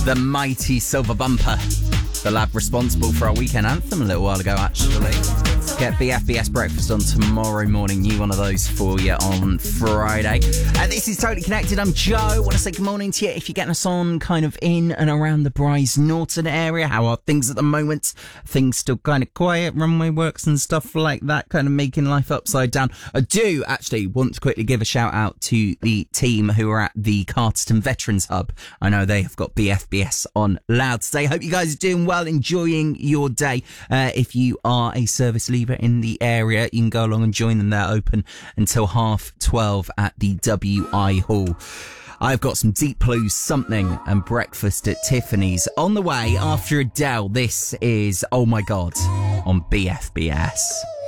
The mighty Silver Bumper, the lad responsible for our weekend anthem a little while ago, actually. Get BFBS breakfast on tomorrow morning. New one of those for you on Friday. This is Totally Connected. I'm Joe. I want to say good morning to you. If you're getting us on kind of in and around the Bryce Norton area, how are things at the moment? Things still kind of quiet, runway works and stuff like that, kind of making life upside down. I do actually want to quickly give a shout out to the team who are at the Carterton Veterans Hub. I know they have got BFBS on loud today. Hope you guys are doing well, enjoying your day. If you are a service leaver in the area, you can go along and join them. They're open until 12:30 at the WI Hall. I've got some Deep Blues something and breakfast at Tiffany's on the way after Adele. This is Oh My God on BFBS.